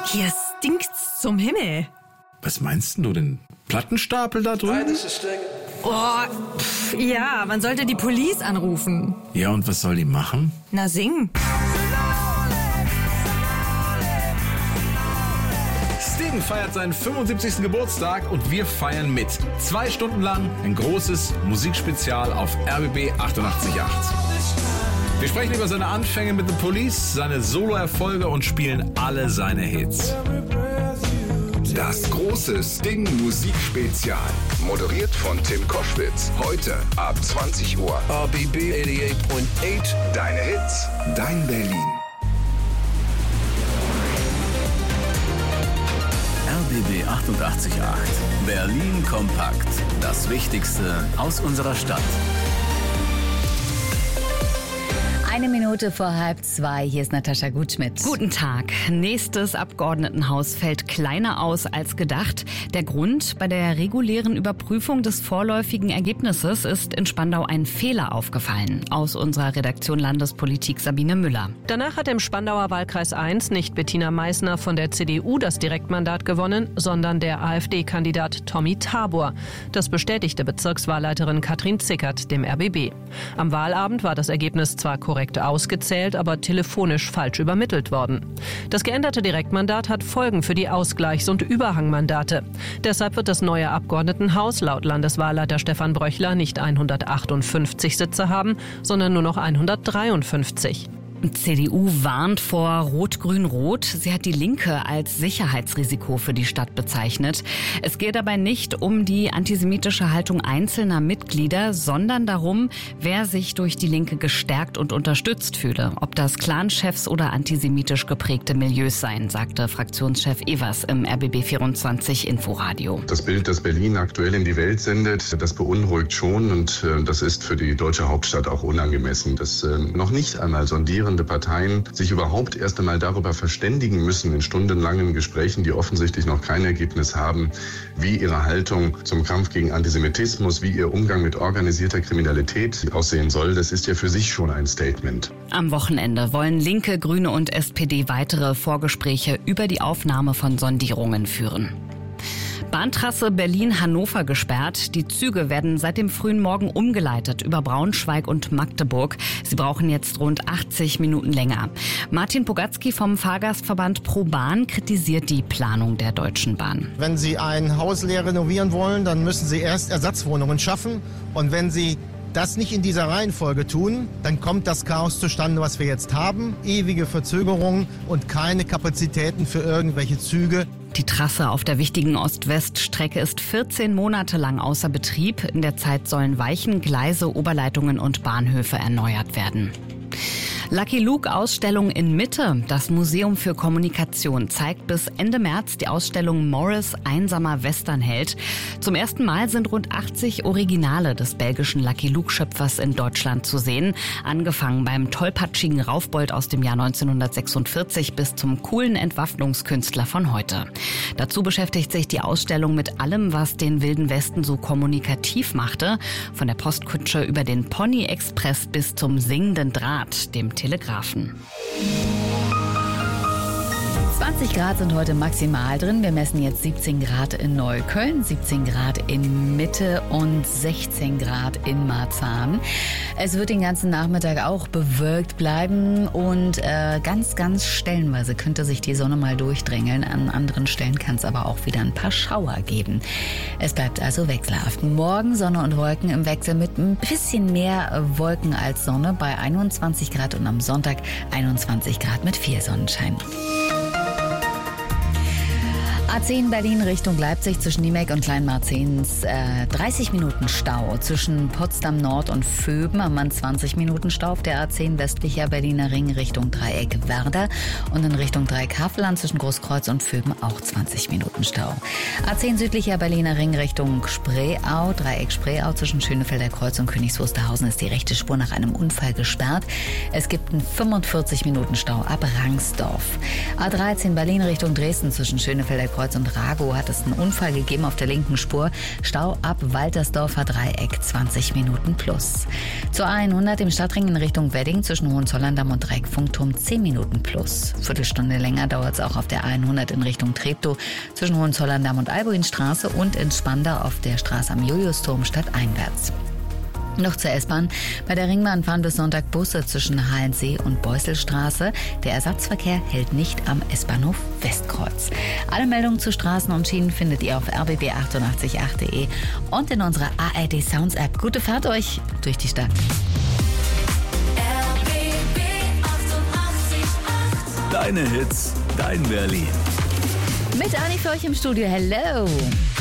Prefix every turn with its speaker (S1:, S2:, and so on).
S1: Hier stinkt's zum Himmel.
S2: Was meinst du denn? Plattenstapel da drüben?
S1: Ja, man sollte die Police anrufen.
S2: Ja, und was soll die machen?
S1: Na, singen.
S2: Sting feiert seinen 75. Geburtstag und wir feiern mit. 2 Stunden lang ein großes Musikspezial auf RBB 88.8. Wir sprechen über seine Anfänge mit The Police, seine Soloerfolge und spielen alle seine Hits.
S3: Das große Sting-Musikspezial. Moderiert von Tim Koschwitz. Heute ab 20 Uhr.
S4: RBB 88.8.
S3: Deine Hits, dein Berlin.
S5: RBB 88.8. Berlin kompakt. Das Wichtigste aus unserer Stadt.
S6: 1 Minute vor 1:30. Hier ist Natascha Gutschmidt.
S1: Guten Tag. Nächstes Abgeordnetenhaus fällt kleiner aus als gedacht. Der Grund: Bei der regulären Überprüfung des vorläufigen Ergebnisses ist in Spandau ein Fehler aufgefallen. Aus unserer Redaktion Landespolitik Sabine Müller.
S7: Danach hat im Spandauer Wahlkreis 1 nicht Bettina Meissner von der CDU das Direktmandat gewonnen, sondern der AfD-Kandidat Tommy Tabor. Das bestätigte Bezirkswahlleiterin Katrin Zickert dem RBB. Am Wahlabend war das Ergebnis zwar korrekt ausgezählt, aber telefonisch falsch übermittelt worden. Das geänderte Direktmandat hat Folgen für die Ausgleichs- und Überhangmandate. Deshalb wird das neue Abgeordnetenhaus laut Landeswahlleiter Stefan Bröchler nicht 158 Sitze haben, sondern nur noch 153.
S1: CDU warnt vor Rot-Grün-Rot. Sie hat die Linke als Sicherheitsrisiko für die Stadt bezeichnet. Es geht dabei nicht um die antisemitische Haltung einzelner Mitglieder, sondern darum, wer sich durch die Linke gestärkt und unterstützt fühle. Ob das Clanchefs oder antisemitisch geprägte Milieus seien, sagte Fraktionschef Evers im RBB 24 Inforadio.
S8: Das Bild, das Berlin aktuell in die Welt sendet, das beunruhigt schon und das ist für die deutsche Hauptstadt auch unangemessen. Dass noch nicht einmal sondierende Parteien sich überhaupt erst einmal darüber verständigen müssen in stundenlangen Gesprächen, die offensichtlich noch kein Ergebnis haben, wie ihre Haltung zum Kampf gegen Antisemitismus, wie ihr Umgang mit organisierter Kriminalität aussehen soll. Das ist ja für sich schon ein Statement.
S1: Am Wochenende wollen Linke, Grüne und SPD weitere Vorgespräche über die Aufnahme von Sondierungen führen. Bahntrasse Berlin-Hannover gesperrt. Die Züge werden seit dem frühen Morgen umgeleitet über Braunschweig und Magdeburg. Sie brauchen jetzt rund 80 Minuten länger. Martin Pogatzky vom Fahrgastverband ProBahn kritisiert die Planung der Deutschen Bahn.
S9: Wenn Sie ein Haus leer renovieren wollen, dann müssen Sie erst Ersatzwohnungen schaffen. Und wenn Sie das nicht in dieser Reihenfolge tun, dann kommt das Chaos zustande, was wir jetzt haben. Ewige Verzögerungen und keine Kapazitäten für irgendwelche Züge.
S1: Die Trasse auf der wichtigen Ost-West-Strecke ist 14 Monate lang außer Betrieb. In der Zeit sollen Weichen, Gleise, Oberleitungen und Bahnhöfe erneuert werden. Lucky Luke-Ausstellung in Mitte. Das Museum für Kommunikation zeigt bis Ende März die Ausstellung Morris, einsamer Westernheld. Zum ersten Mal sind rund 80 Originale des belgischen Lucky Luke-Schöpfers in Deutschland zu sehen. Angefangen beim tollpatschigen Raufbold aus dem Jahr 1946 bis zum coolen Entwaffnungskünstler von heute. Dazu beschäftigt sich die Ausstellung mit allem, was den Wilden Westen so kommunikativ machte. Von der Postkutsche über den Pony Express bis zum singenden Draht, dem Telegrafen.
S6: 20 Grad sind heute maximal drin. Wir messen jetzt 17 Grad in Neukölln, 17 Grad in Mitte und 16 Grad in Marzahn. Es wird den ganzen Nachmittag auch bewölkt bleiben und ganz stellenweise könnte sich die Sonne mal durchdrängeln. An anderen Stellen kann es aber auch wieder ein paar Schauer geben. Es bleibt also wechselhaft. Morgen Sonne und Wolken im Wechsel mit ein bisschen mehr Wolken als Sonne bei 21 Grad und am Sonntag 21 Grad mit viel Sonnenschein. A10 Berlin Richtung Leipzig zwischen Niemek und Kleinmarzahns 30 Minuten Stau. Zwischen Potsdam Nord und Vöben am Mann 20 Minuten Stau auf der A10 westlicher Berliner Ring Richtung Dreieck Werder und in Richtung Dreieck Havelland zwischen Großkreuz und Vöben auch 20 Minuten Stau. A10 südlicher Berliner Ring Richtung Spreeau, Dreieck Spreeau zwischen Schönefelder Kreuz und Königs Wusterhausen ist die rechte Spur nach einem Unfall gesperrt. Es gibt einen 45 Minuten Stau ab Rangsdorf. A13 Berlin Richtung Dresden zwischen Schönefelder Westkreuz und Ragow hat es einen Unfall gegeben auf der linken Spur. Stau ab Waltersdorfer Dreieck, 20 Minuten plus. Zur A100 im Stadtring in Richtung Wedding zwischen Hohenzollern-Damm und Dreieckfunkturm, 10 Minuten plus. Viertelstunde länger dauert es auch auf der A100 in Richtung Treptow zwischen Hohenzollern-Damm und Albuinstraße und in Spandau auf der Straße am Juliusturm stadteinwärts. Noch zur S-Bahn. Bei der Ringbahn fahren bis Sonntag Busse zwischen Halensee und Beuselstraße. Der Ersatzverkehr hält nicht am S-Bahnhof Westkreuz. Alle Meldungen zu Straßen und Schienen findet ihr auf rbb888.de und in unserer ARD Sounds App. Gute Fahrt euch durch die Stadt.
S5: RBB 88.8. Deine Hits, dein Berlin.
S6: Mit Anni für euch im Studio. Hello!